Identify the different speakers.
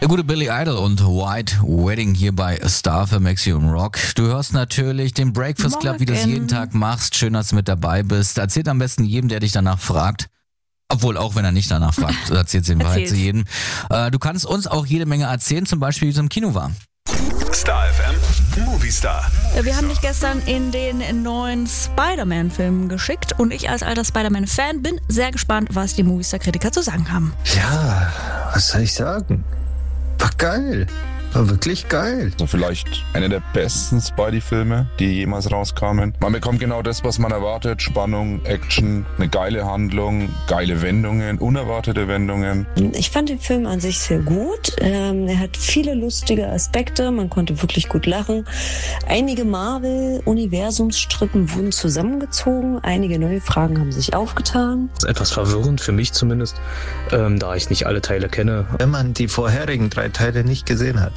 Speaker 1: Der gute Billy Idol und White Wedding hier bei Star für Maxi und Rock. Du hörst natürlich den Breakfast Club, wie du es jeden Tag machst. Schön, dass du mit dabei bist. Erzähl am besten jedem, der dich danach fragt. Obwohl, auch wenn er nicht danach fragt, erzähl's ihm weiter zu jedem. Du kannst uns auch jede Menge erzählen, zum Beispiel, wie es im Kino war.
Speaker 2: Star FM, Movie Star.
Speaker 3: Wir haben dich gestern in den neuen Spider-Man-Film geschickt und ich als alter Spider-Man-Fan bin sehr gespannt, was die Movistar-Kritiker zu sagen haben.
Speaker 4: Ja, was soll ich sagen? War geil. War wirklich geil.
Speaker 5: Also vielleicht einer der besten Spidey-Filme, die jemals rauskamen. Man bekommt genau das, was man erwartet. Spannung, Action, eine geile Handlung, geile Wendungen, unerwartete Wendungen.
Speaker 6: Ich fand den Film an sich sehr gut. Er hat viele lustige Aspekte. Man konnte wirklich gut lachen. Einige Marvel-Universumsstrippen wurden zusammengezogen. Einige neue Fragen haben sich aufgetan.
Speaker 7: Das ist etwas verwirrend für mich zumindest, da ich nicht alle Teile kenne.
Speaker 4: Wenn man die vorherigen 3 Teile nicht gesehen hat,